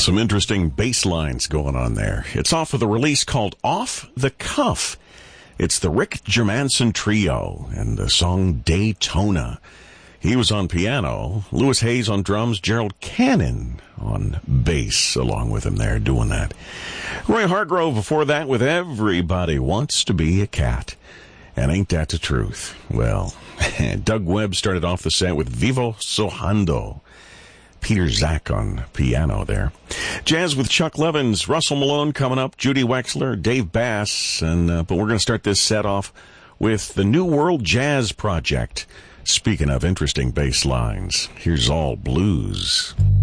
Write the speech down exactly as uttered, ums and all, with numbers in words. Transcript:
Some interesting bass lines going on there. It's off of the release called Off the Cuff. It's the Rick Germanson Trio and the song Daytona. He was on piano, Louis Hayes on drums, Gerald Cannon on bass along with him there doing that. Roy Hargrove before that with Everybody Wants to Be a Cat. And ain't that the truth? Well, Doug Webb started off the set with Vivo Sojando. Peter Zach on piano there. Jazz with Chuck Levins, Russell Malone coming up, Judy Wexler, Dave Bass, and uh, but we're going to start this set off with the New World Jazz Project. Speaking of interesting bass lines, here's All Blues.